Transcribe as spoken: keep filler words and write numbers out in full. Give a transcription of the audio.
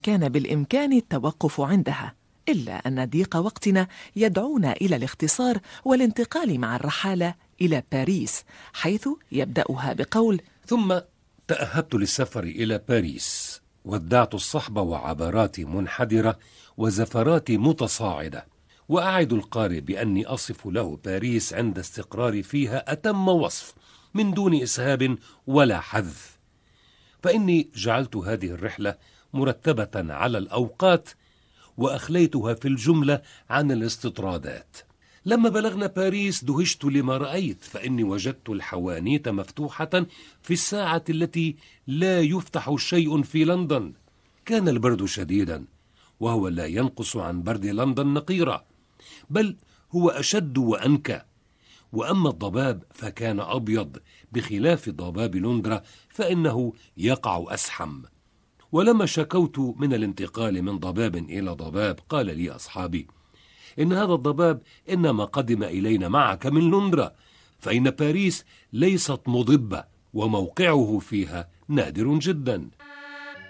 كان بالإمكان التوقف عندها، إلا أن ضيق وقتنا يدعونا إلى الاختصار والانتقال مع الرحالة إلى باريس، حيث يبدأها بقول: ثم تأهبت للسفر إلى باريس، ودعت الصحب وعبرات منحدرة وزفرات متصاعدة، وأعد القارئ بأني أصف له باريس عند استقراري فيها أتم وصف من دون إسهاب ولا حذف، فإني جعلت هذه الرحلة مرتبة على الأوقات وأخليتها في الجملة عن الاستطرادات. لما بلغنا باريس دهشت لما رأيت، فإني وجدت الحوانيت مفتوحة في الساعة التي لا يفتح شيء في لندن. كان البرد شديدا، وهو لا ينقص عن برد لندن نقيرة، بل هو أشد وأنكى. وأما الضباب فكان أبيض، بخلاف ضباب لندرة فإنه يقع أسحم. ولما شكوت من الانتقال من ضباب إلى ضباب، قال لي أصحابي: إن هذا الضباب إنما قدم إلينا معك من لندرة، فإن باريس ليست مضبة وموقعه فيها نادر جدا.